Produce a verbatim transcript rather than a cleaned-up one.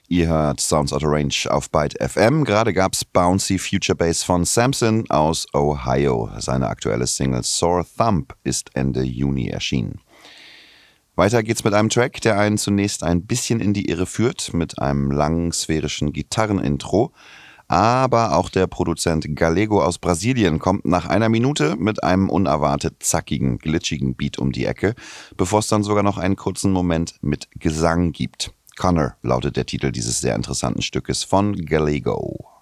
Ihr hört Sounds Out of Range auf Byte F M. Gerade gab's Bouncy Future Bass von Samson aus Ohio. Seine aktuelle Single Sore Thumb ist Ende Juni erschienen. Weiter geht's mit einem Track, der einen zunächst ein bisschen in die Irre führt, mit einem langen sphärischen Gitarrenintro. Aber auch der Produzent Galego aus Brasilien kommt nach einer Minute mit einem unerwartet zackigen, glitschigen Beat um die Ecke, bevor es dann sogar noch einen kurzen Moment mit Gesang gibt. Connor lautet der Titel dieses sehr interessanten Stückes von Galego.